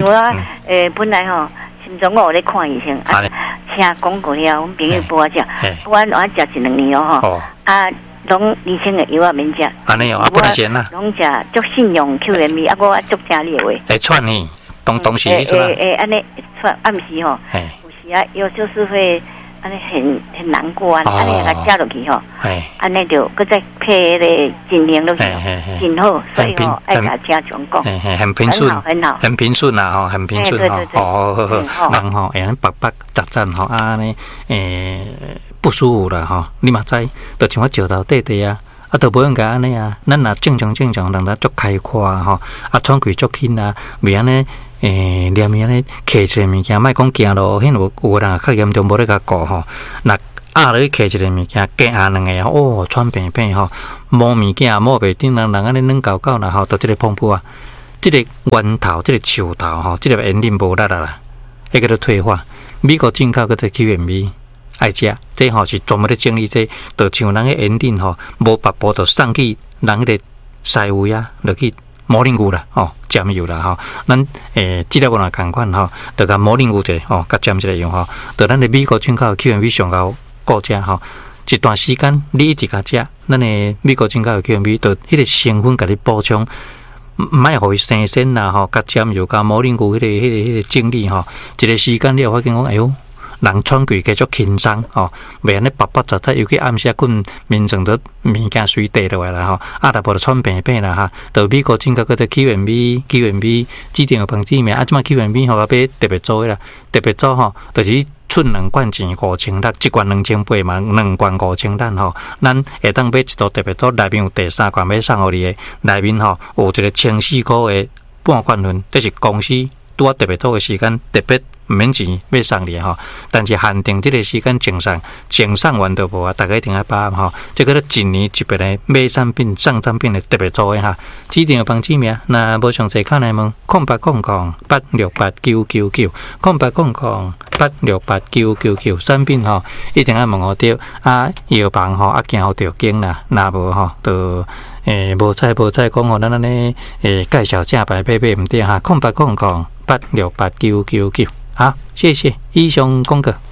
我本来吼，心中我有咧看医生，请广告了，阮朋友帮我食，我食1-2年哦吼，拢2000的药免食。 安尼哦，不能闲啦。 拢食足信用 QMB， 我足正你的话。 串呢，东西迄种啊。 安尼串，暗时吼，有时啊，有就是会安尼很难过啊，安尼给它加落去吼，安尼就搁再配那个进行落去，真好，所以吼爱甲家长讲， 很平顺， 很好， 很平顺啊，吼，很平顺吼，好，人吼，人白白杂杂吼，安尼不舒服啦吼，你嘛知，就像我石头底啊，都无用甲安尼啊，咱若正常，人咱足开阔吼，喘气足轻啊，袂安尼。连面咧揢一个物件，莫讲行路，迄有人较严重，无咧甲顾吼。若落去揢一个物件，隔下两个哦，喘病病吼，摸物件摸袂定，人安尼软搞搞啦吼，到即个碰破啊，即个源头，即个树头吼，即个炎症无力啦，迄个都退化。美国进口嗰个 QMB 爱食，这吼是专门咧整理这，就像人个炎症吼，无白布就送去人迄个西位啊，落去。摩林牛啦，沾油啦，咱质量无哪共款就甲摩林牛者甲沾一个用就咱的美国进口 QMB 上高顾食一段时间你一直甲食，咱的美国进口 QMB 就迄个成分甲你补充，莫互伊生鲜啦甲沾油甲摩林牛迄个精力一个时间你有发现讲哎哟。人喘气继续轻松袂安尼白白杂杂，尤其暗时困眠床都物件随地落来啦若无就喘病病啦就美国进口个 QMB 指定有防治名即马 QMB 甲买特别做啦，特别做就是出2罐钱5600，一罐2800嘛，2罐5600咱会当买一组特别做，内面有第3罐要送互你的，内面有一个1400块的半罐份，这是公司拄啊特别做的时间特别。毋免钱要送你但是限定这个时间前送完就无啊，大家一定要把握这个一年一别的买产品、送产品的特别做的指定有帮指名，那无详细看来问0800868999 0800868999产品一定要问我着药房行好条件啦，那无就无采讲咱安尼介绍正牌买毋对0800868999。好，谢谢以上广告。